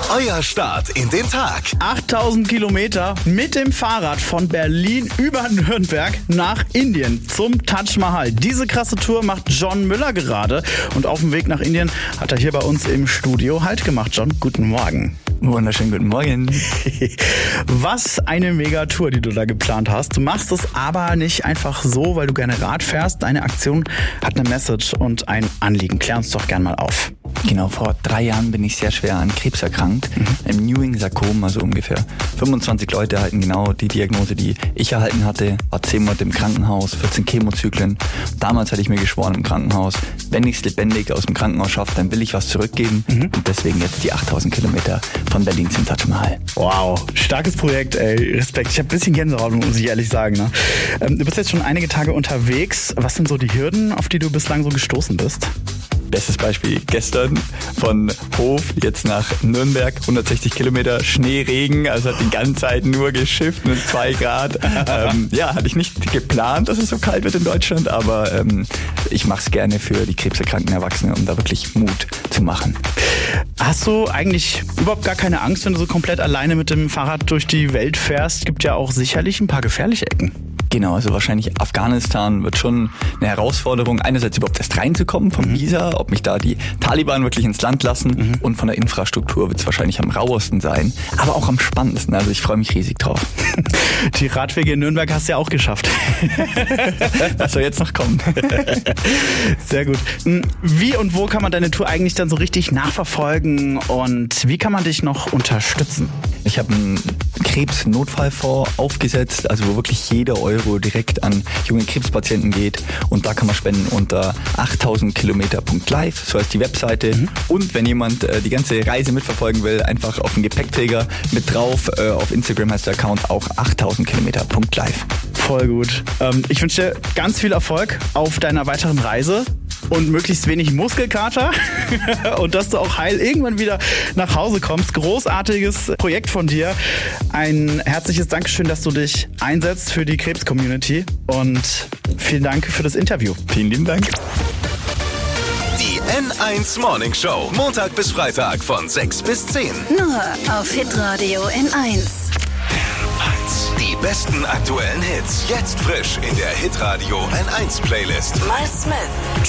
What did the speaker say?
Euer Start in den Tag. 8000 Kilometer mit dem Fahrrad von Berlin über Nürnberg nach Indien zum Taj Mahal. Diese krasse Tour macht John Müller gerade. Und auf dem Weg nach Indien hat er hier bei uns im Studio Halt gemacht. John, guten Morgen. Wunderschönen guten Morgen. Was eine Mega-Tour, die du da geplant hast. Du machst es aber nicht einfach so, weil du gerne Rad fährst. Deine Aktion hat eine Message und ein Anliegen. Klär uns doch gern mal auf. Genau, vor 3 Jahren bin ich sehr schwer an Krebs erkrankt. Im Ewing-Sarkom, also ungefähr 25 Leute erhalten genau die Diagnose, die ich erhalten hatte. War 10 Monate im Krankenhaus, 14 Chemozyklen. Damals hatte ich mir geschworen im Krankenhaus, wenn ich es lebendig aus dem Krankenhaus schaffe, dann will ich was zurückgeben. Und deswegen jetzt die 8000 Kilometer von Berlin zum Taj Mahal. Wow, starkes Projekt, ey. Respekt. Ich habe ein bisschen Gänsehaut, muss ich ehrlich sagen. Ne? Du bist jetzt schon einige Tage unterwegs. Was sind so die Hürden, auf die du bislang so gestoßen bist? Bestes Beispiel gestern von Hof jetzt nach Nürnberg, 160 Kilometer, Schnee, Regen, also hat die ganze Zeit nur geschifft mit 2 Grad. Hatte ich nicht geplant, dass es so kalt wird in Deutschland, aber ich mache es gerne für die krebserkrankten Erwachsenen, um da wirklich Mut zu machen. Hast du eigentlich überhaupt gar keine Angst, wenn du so komplett alleine mit dem Fahrrad durch die Welt fährst? Gibt ja auch sicherlich ein paar gefährliche Ecken. Genau, also wahrscheinlich Afghanistan wird schon eine Herausforderung, einerseits überhaupt erst reinzukommen vom Visa, ob mich da die Taliban wirklich ins Land lassen und von der Infrastruktur wird es wahrscheinlich am rauesten sein, aber auch am spannendsten, also ich freue mich riesig drauf. Die Radwege in Nürnberg hast du ja auch geschafft. Was soll jetzt noch kommen? Sehr gut. Wie und wo kann man deine Tour eigentlich dann so richtig nachverfolgen und wie kann man dich noch unterstützen? Ich habe einen Krebsnotfallfonds aufgesetzt, also wo wirklich jeder Euro direkt an junge Krebspatienten geht und da kann man spenden unter 8000kilometer.live, so heißt die Webseite. Und wenn jemand die ganze Reise mitverfolgen will, einfach auf den Gepäckträger mit drauf, auf Instagram heißt der Account auch 8000kilometer.live. Voll gut. Ich wünsche dir ganz viel Erfolg auf deiner weiteren Reise. Und möglichst wenig Muskelkater und dass du auch heil irgendwann wieder nach Hause kommst. Großartiges Projekt von dir. Ein herzliches Dankeschön, dass du dich einsetzt für die Krebs-Community und vielen Dank für das Interview. Vielen lieben Dank. Die N1 Morning Show. Montag bis Freitag von 6 bis 10. Nur auf Hitradio N1. Die besten aktuellen Hits. Jetzt frisch in der Hitradio N1 Playlist. My Smith.